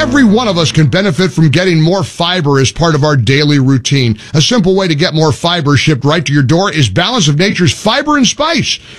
Every one of us can benefit from getting more fiber as part of our daily routine. A simple way to get more fiber shipped right to your door is Balance of Nature's Fiber and Spice.